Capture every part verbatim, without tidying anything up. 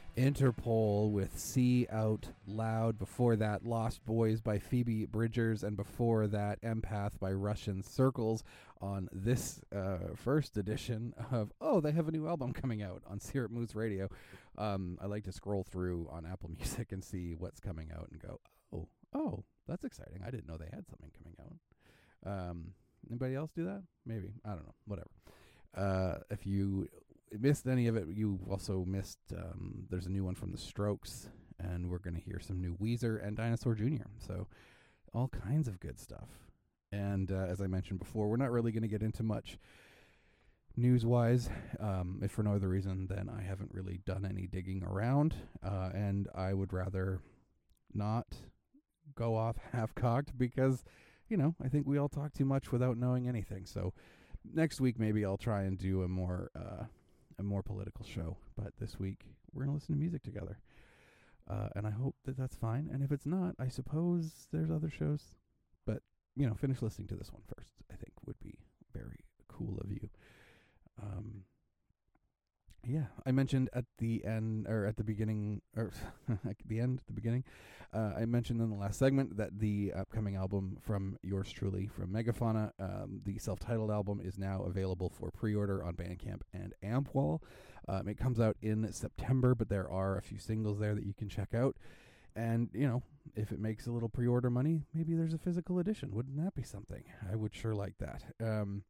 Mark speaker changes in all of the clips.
Speaker 1: Interpol with See Out Loud. Before that, Lost Boys by Phoebe Bridgers. And before that, Empath by Russian Circles on this uh, first edition of, oh, they have a new album coming out on Syrup Moose Radio. Um, I like to scroll through on Apple Music and see what's coming out and go, oh, oh, that's exciting. I didn't know they had something coming out. Um, anybody else do that? Maybe. I don't know. Whatever. Uh, if you missed any of it, you also missed, um, there's a new one from The Strokes, and we're going to hear some new Weezer and Dinosaur Junior So all kinds of good stuff. And uh, as I mentioned before, we're not really going to get into much news-wise, um, if for no other reason than I haven't really done any digging around, uh, and I would rather not go off half-cocked because, you know, I think we all talk too much without knowing anything. So next week, maybe I'll try and do a more uh, a more political show. But this week, we're going to listen to music together. Uh, and I hope that that's fine. And if it's not, I suppose there's other shows. But, you know, finish listening to this one first, I think would be very cool of you. Um, yeah, I mentioned at the end, or at the beginning, or at the end, at the beginning, uh, I mentioned in the last segment that the upcoming album from yours truly, from Megafauna, um, the self-titled album, is now available for pre-order on Bandcamp and Ampwall. Um, it comes out in September, but there are a few singles there that you can check out. And, you know, if it makes a little pre-order money, maybe there's a physical edition. Wouldn't that be something? I would sure like that. Um...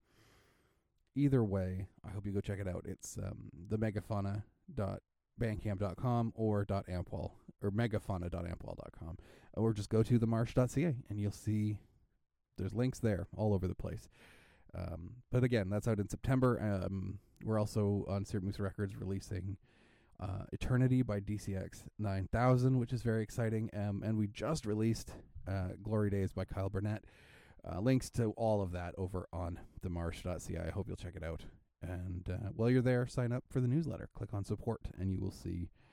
Speaker 1: Either way, I hope you go check it out. It's um, the megafauna dot bandcamp dot com or .ampwall or megafauna dot ampwall dot com, or just go to the marsh dot c a and you'll see there's links there all over the place. Um, but again, that's out in September. Um, we're also on Syrup Moose Records releasing uh, Eternity by D C X nine thousand, which is very exciting. Um, and we just released uh, Glory Days by Kyle Burnett. Uh, links to all of that over on the marsh dot c a. I hope you'll check it out. And uh, while you're there, sign up for the newsletter. Click on support, and you will see